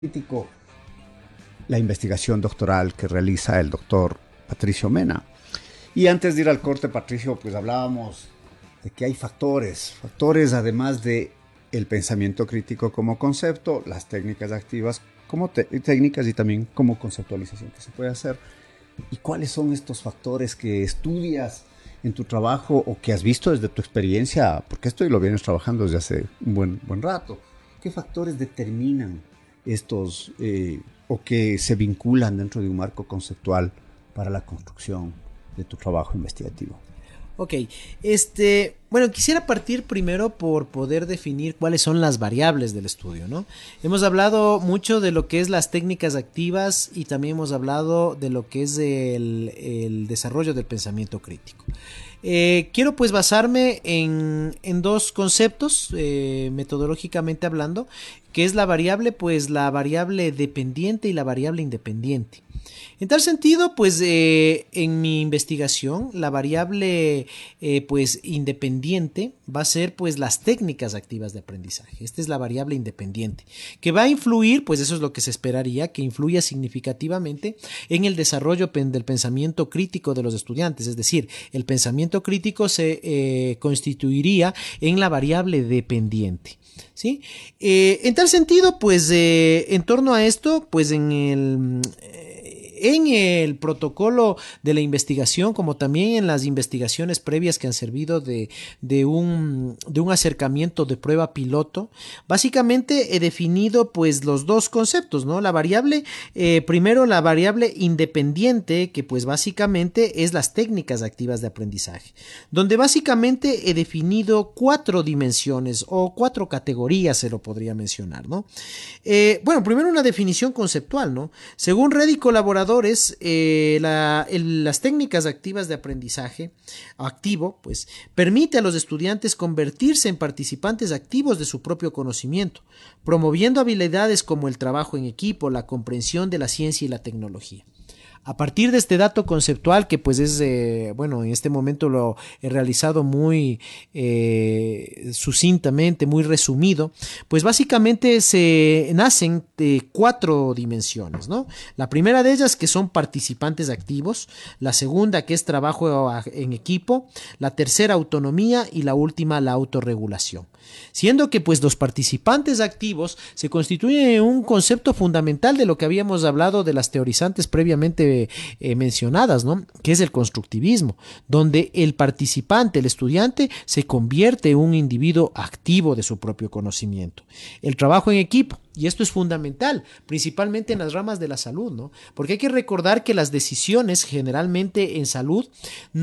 crítico la investigación doctoral que realiza el doctor Patricio Mena. Y antes de ir al corte, Patricio, pues hablábamos de que hay factores además de el pensamiento crítico como concepto, las técnicas activas como técnicas y también como conceptualización que se puede hacer. ¿Y cuáles son estos factores que estudias en tu trabajo o que has visto desde tu experiencia? Porque esto lo vienes trabajando desde hace un buen rato. ¿Qué factores determinan estos o que se vinculan dentro de un marco conceptual para la construcción de tu trabajo investigativo? Ok, bueno, quisiera partir primero por poder definir cuáles son las variables del estudio, ¿no? Hemos hablado mucho de lo que es las técnicas activas y también hemos hablado de lo que es el desarrollo del pensamiento crítico. Quiero pues basarme en dos conceptos, metodológicamente hablando, que es la variable dependiente y la variable independiente. En tal sentido, pues en mi investigación, la variable pues independiente va a ser pues las técnicas activas de aprendizaje. Esta es la variable independiente, que va a influir, pues eso es lo que se esperaría, que influya significativamente en el desarrollo del pensamiento crítico de los estudiantes. Es decir, el pensamiento crítico se constituiría en la variable dependiente. ¿Sí? En tal sentido, pues en torno a esto, pues en el protocolo de la investigación, como también en las investigaciones previas que han servido de un acercamiento de prueba piloto, básicamente he definido pues los dos conceptos, ¿no? La variable, primero la variable independiente, que pues básicamente es las técnicas activas de aprendizaje, donde básicamente he definido 4 dimensiones o 4 categorías, se lo podría mencionar, ¿no? Bueno, primero una definición conceptual, ¿no? Según Red y colaboradores, las técnicas activas de aprendizaje activo, pues, permite a los estudiantes convertirse en participantes activos de su propio conocimiento, promoviendo habilidades como el trabajo en equipo, la comprensión de la ciencia y la tecnología. A partir de este dato conceptual, que pues es, bueno, en este momento lo he realizado muy sucintamente, muy resumido, pues básicamente se nacen de 4 dimensiones, ¿no? La primera de ellas que son participantes activos, la segunda que es trabajo en equipo, la tercera autonomía y la última la autorregulación. Siendo que pues los participantes activos se constituyen un concepto fundamental de lo que habíamos hablado de las teorizantes previamente mencionadas, ¿no? Que es el constructivismo, donde el participante, el estudiante, se convierte en un individuo activo de su propio conocimiento. El trabajo en equipo, y esto es fundamental, principalmente en las ramas de la salud, ¿no? Porque hay que recordar que las decisiones generalmente en salud